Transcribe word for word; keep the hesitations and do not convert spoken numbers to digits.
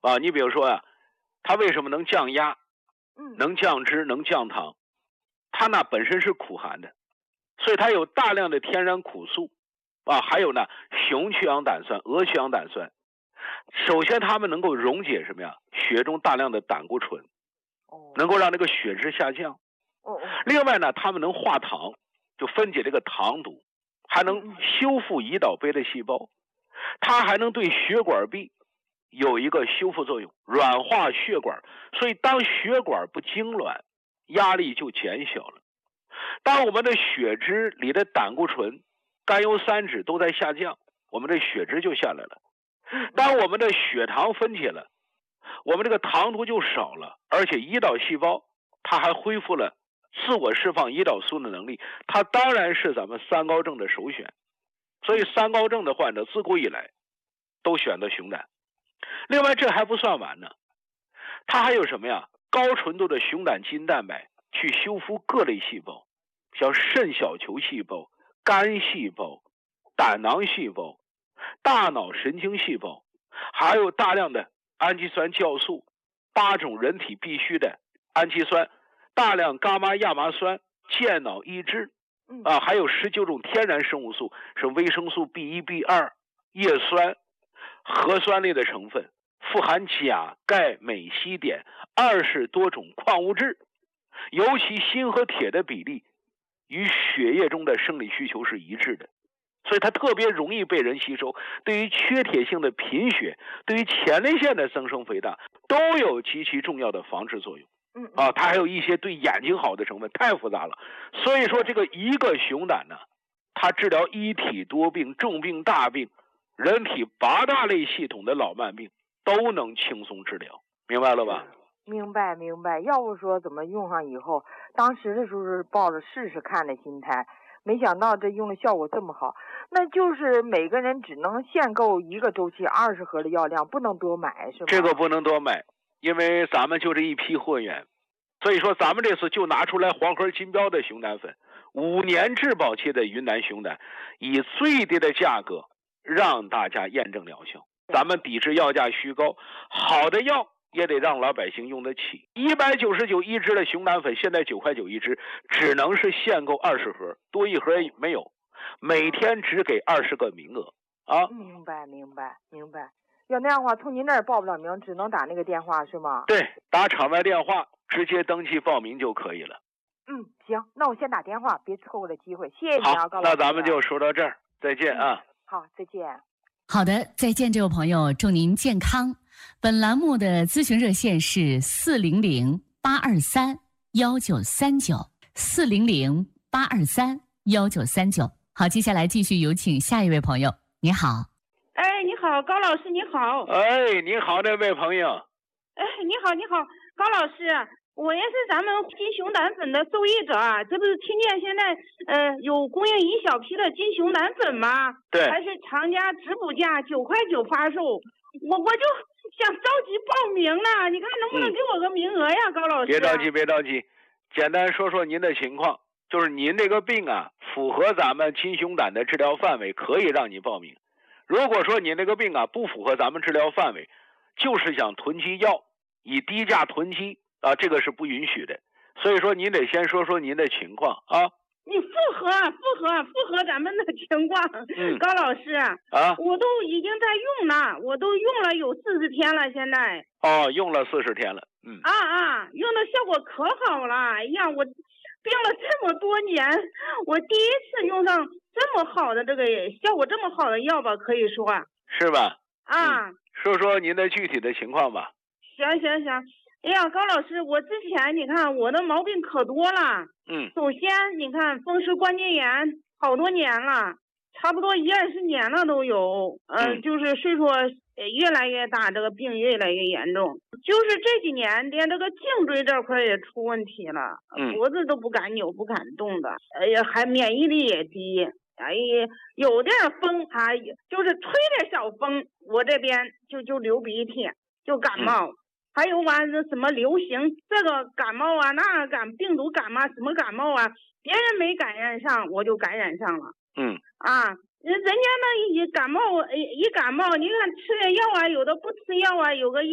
啊。你比如说啊，它为什么能降压， 嗯， 能降脂，能降糖？它呢本身是苦寒的，所以它有大量的天然苦素啊，还有呢雄去氧胆酸、鹅去氧胆酸。首先，它们能够溶解什么呀？血中大量的胆固醇， 哦， 能够让这个血脂下降。 哦哦， 另外呢，它们能化糖，就分解这个糖毒，还能修复胰岛杯的细胞，它还能对血管壁有一个修复作用，软化血管。所以当血管不痉挛，压力就减小了。当我们的血脂里的胆固醇、甘油三酯都在下降，我们的血脂就下来了。当我们的血糖分解了，我们这个糖毒就少了，而且胰岛细胞它还恢复了自我释放胰岛素的能力，它当然是咱们三高症的首选。所以三高症的患者自古以来都选择熊胆。另外这还不算完呢，它还有什么呀？高纯度的熊胆基因蛋白去修复各类细胞，像肾小球细胞、肝细胞、胆囊细胞、大脑神经细胞，还有大量的氨基酸酵素，八种人体必需的氨基酸，大量伽马亚麻酸、健脑益智啊，还有十九种天然生物素，是维生素 B 一、B 二、叶酸、核酸类的成分，富含钾、钙、镁、硒、碘二十多种矿物质，尤其锌和铁的比例与血液中的生理需求是一致的，所以它特别容易被人吸收。对于缺铁性的贫血，对于前列腺的增生肥大都有极其重要的防治作用。 嗯啊，它还有一些对眼睛好的成分，太复杂了。所以说这个一个熊胆呢，它治疗一体多病、重病大病，人体八大类系统的老慢病都能轻松治疗，明白了吧？ 明白明白。要不说怎么用上以后，当时的时候是抱着试试看的心态，没想到这用的效果这么好。那就是每个人只能限购一个周期二十盒的药量，不能多买是吗？ 这个不能多买，因为咱们就这一批货源，所以说咱们这次就拿出来黄盒金标的熊胆粉，五年质保期的云南熊胆，以最低的价格让大家验证疗效。咱们抵制药价虚高，好的药也得让老百姓用得起。一百九十九一支的熊胆粉，现在九块九一支，只能是限购二十盒，多一盒也没有，每天只给二十个名额啊。 明白明白明白。要那样的话，从您那儿报不了名，只能打那个电话是吗？ 对，打场外电话直接登记报名就可以了。 嗯，行，那我先打电话，别错过了机会。谢谢你啊，高老师。 那咱们就说到这儿，再见啊。 嗯、好，再见。 好的，再见，这位朋友，祝您健康。本栏目的咨询热线是四零零八二三幺九三九，四零零八二三幺九三九。好，接下来继续有请下一位朋友。你好。 哎，你好，高老师，你好。 哎，你好，这位朋友。 哎，你好，你好，高老师，我也是咱们金熊胆粉的受益者啊。这不是听见现在呃有供应一小批的金熊胆粉吗？ 对。 还是厂家直补价九块九发售，我我就想着急报名呢，你看能不能给我个名额呀，嗯、高老师？ 别着急，别着急，简单说说您的情况，就是您这个病啊，符合咱们金熊胆的治疗范围，可以让你报名。如果说你那个病啊不符合咱们治疗范围，就是想囤积药，以低价囤积啊，这个是不允许的。所以说您得先说说您的情况啊。 你符合符合符合咱们的情况，嗯、高老师啊， 我都已经在用了，我都用了有四十天了，现在。 哦，用了四十天了，嗯。 啊啊，用的效果可好了，哎呀，我病了这么多年，我第一次用上这么好的这个效果这么好的药吧，可以说。 是吧？ 啊、 嗯，说说您的具体的情况吧。 行行行，哎呀，高老师，我之前你看我的毛病可多了。 嗯。 首先你看风湿关节炎好多年了，差不多一二十年了都有。呃、嗯，就是岁数越来越大，这个病越来越严重。就是这几年连这个颈椎这块也出问题了， 嗯， 脖子都不敢扭不敢动的，哎呀，还免疫力也低。哎，有点风啊，就是吹点小风，我这边就就流鼻涕，就感冒。嗯，还有完了什么流行这个感冒啊，那感病毒感冒什么感冒啊，别人没感染上，我就感染上了。 嗯啊，人人家那一感冒，一感冒，你看吃点药啊，有的不吃药啊，有个。